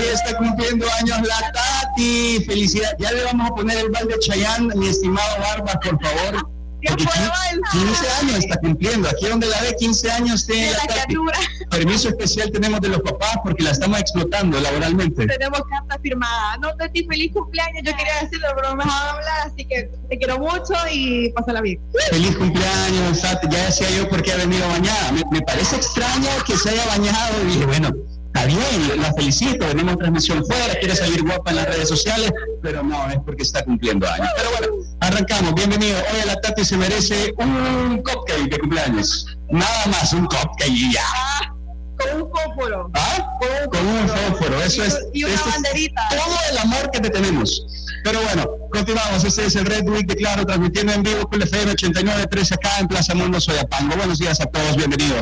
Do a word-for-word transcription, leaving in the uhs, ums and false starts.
está cumpliendo años la Tati. Felicidad. Ya le vamos a poner el balde de Chayanne, mi estimado Barbas, por favor. quince años está cumpliendo. Aquí donde la ve, quince años tiene la Tati. Permiso especial tenemos de los papás porque la estamos explotando laboralmente. Tenemos carta firmada. No, Tati, feliz cumpleaños. Yo quería decirlo, pero no me dejaba hablar, así que te quiero mucho y pásala bien. Feliz cumpleaños, Tati. Ya decía yo por qué ha venido bañada. Me, me parece extraño que se haya bañado y dije, bueno, está bien, la felicito, venimos en transmisión fuera, quiere salir guapa en las redes sociales, pero no, es porque está cumpliendo años. Pero bueno, arrancamos, bienvenido. Hoy la Tati se merece un cupcake de cumpleaños. Nada más, un cupcake y ya. Ah, con un fósforo. ¿Ah? Con un fósforo, eso es. Y una este banderita. Es todo el amor que te tenemos. Pero bueno, continuamos. Este es el Red Week de Claro, transmitiendo en vivo con el F M ochenta y nueve punto tres acá en Plaza Mundo Soyapango. Buenos días a todos, bienvenidos.